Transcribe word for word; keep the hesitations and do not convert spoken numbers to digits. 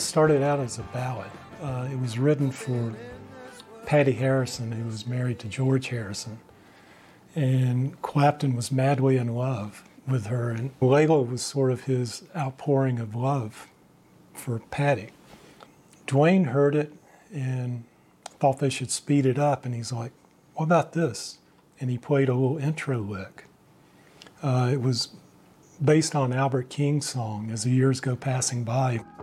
started out as a ballad. Uh, it was written for Patty Harrison, who was married to George Harrison. And Clapton was madly in love with her, and Layla was sort of his outpouring of love for Patty. Duane heard it and thought they should speed it up, and he's like, what about this? And he played a little intro lick. Uh, it was based on Albert King's song, As the Years Go Passing By.